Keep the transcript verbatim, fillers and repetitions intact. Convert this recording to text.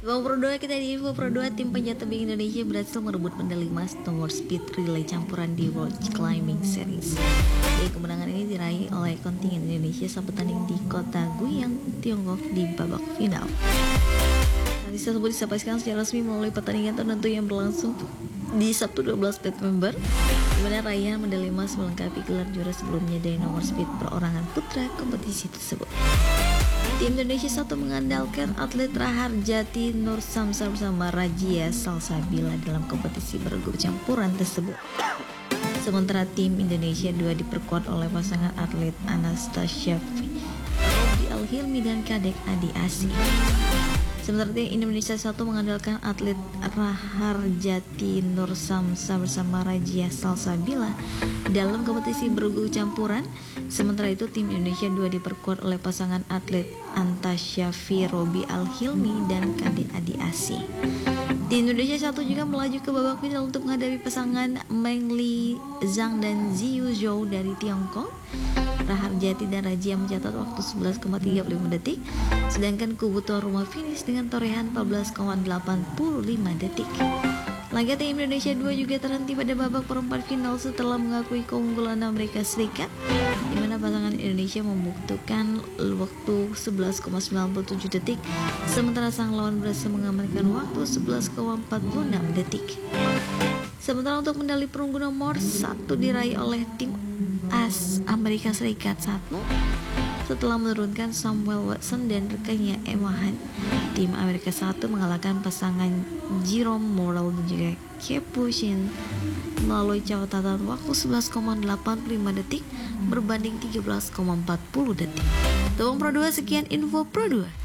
Bang Pro dua, kita di Info Pro dua, tim panjat tebing Indonesia berhasil merebut medali emas nomor speed relay campuran di World Climbing Series. Jadi kemenangan ini diraih oleh kontingen Indonesia saat bertanding di kota Guiyang, Tiongkok di babak final. Nanti tersebut disampaikan secara resmi melalui pertandingan tertentu yang berlangsung di Sabtu dua belas September, di mana raihan medali emas melengkapi gelar juara sebelumnya dari nomor speed perorangan putra kompetisi tersebut. Tim Indonesia satu mengandalkan atlet Raharjati Nur Samsa bersama Rajia Salsabila dalam kompetisi bergu campuran tersebut. Sementara tim Indonesia dua diperkuat oleh pasangan atlet Anastasia Robi Al-Hilmi dan Kadek Adi Asi. Sementara tim Indonesia satu mengandalkan atlet Raharjati Nur Samsa bersama Rajia Salsabila dalam kompetisi bergu campuran. Sementara itu tim Indonesia dua diperkuat oleh pasangan atlet Antasya Robi Al-Hilmi dan Kadek Adi Asi. Tim Indonesia satu juga melaju ke babak final untuk menghadapi pasangan Meng Li Zhang dan Ziyu Zhou dari Tiongkok. Raharjati dan Rajia mencatat waktu sebelas koma tiga puluh lima detik, sedangkan kubu tuan rumah finish dengan torehan empat belas koma delapan puluh lima detik. Laga tim Indonesia dua juga terhenti pada babak perempat final setelah mengakui keunggulan Amerika Serikat, di mana pasangan Indonesia membutuhkan waktu sebelas koma sembilan puluh tujuh detik, sementara sang lawan berhasil mengamankan waktu sebelas koma empat puluh enam detik. Sementara untuk medali perunggu nomor satu diraih oleh tim As Amerika Serikat satu setelah menurunkan Samuel Watson dan rekannya Emma Hunt. Tim Amerika satu mengalahkan pasangan Jerome Morrell dan juga Kepu Shin melalui catatan waktu sebelas koma delapan puluh lima detik berbanding tiga belas koma empat puluh detik. Tolong Pro dua, sekian Info Pro dua.